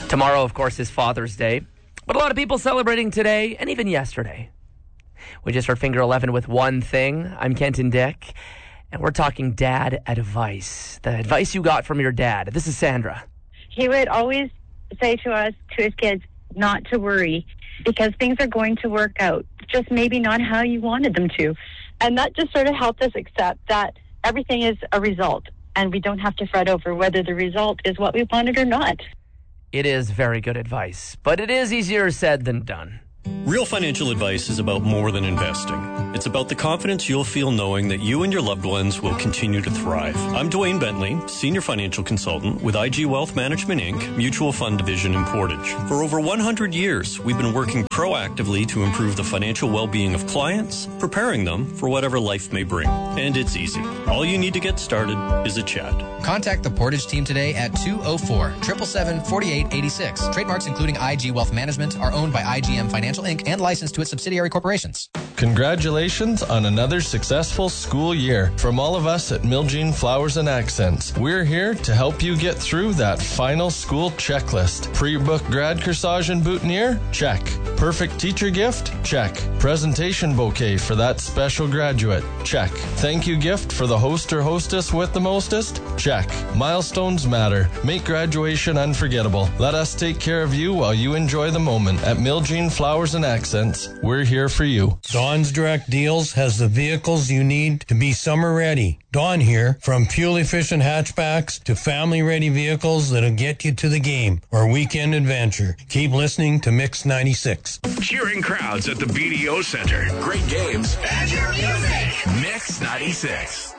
Tomorrow, of course, is Father's Day, but a lot of people celebrating today and even yesterday. We just heard Finger 11 with One Thing. I'm Kenton Dick, and we're talking dad advice. The advice you got from your dad. This is Sandra. He would always say to his kids, not to worry, because things are going to work out, just maybe not how you wanted them to. And that just sort of helped us accept that everything is a result, and we don't have to fret over whether the result is what we wanted or not. It is very good advice, but it is easier said than done. Real financial advice is about more than investing. It's about the confidence you'll feel knowing that you and your loved ones will continue to thrive. I'm Dwayne Bentley, Senior Financial Consultant with IG Wealth Management, Inc., Mutual Fund Division in Portage. For over 100 years, we've been working proactively to improve the financial well-being of clients, preparing them for whatever life may bring. And it's easy. All you need to get started is a chat. Contact the Portage team today at 204-777-4886. Trademarks including IG Wealth Management are owned by IGM Financial Inc. and licensed to its subsidiary corporations. Congratulations on another successful school year. From all of us at Miljean Flowers and Accents, we're here to help you get through that final school checklist. Pre-book grad corsage and boutonniere? Check. Perfect teacher gift? Check. Presentation bouquet for that special graduate? Check. Thank you gift for the host or hostess with the mostest? Check. Milestones matter. Make graduation unforgettable. Let us take care of you while you enjoy the moment. At Miljean Flowers and Accents, we're here for you. Dawn's Direct Deals has the vehicles you need to be summer ready. Dawn here, from fuel-efficient hatchbacks to family-ready vehicles that'll get you to the game or weekend adventure. Keep listening to Mix 96. Cheering crowds at the BDO Center. Great games. And your music. Mix 96.